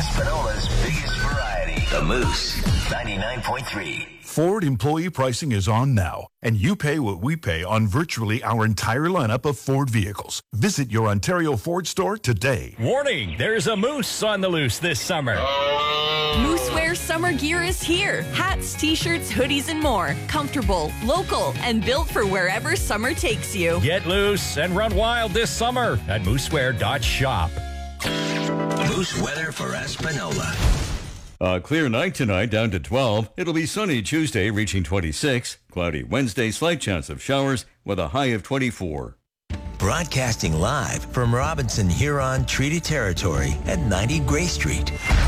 Espanola's biggest variety. The Moose, 99.3. Ford employee pricing is on now, and you pay what we pay on virtually our entire lineup of Ford vehicles. Visit your Ontario Ford store today. Warning, there's a moose on the loose this summer. Moosewear summer gear is here. Hats, t-shirts, hoodies, and more. Comfortable, local, and built for wherever summer takes you. Get loose and run wild this summer at moosewear.shop. Moose weather for Espanola. A clear night tonight, down to 12. It'll be sunny Tuesday, reaching 26. Cloudy Wednesday, slight chance of showers with a high of 24. Broadcasting live from Robinson Huron Treaty Territory at 90 Gray Street.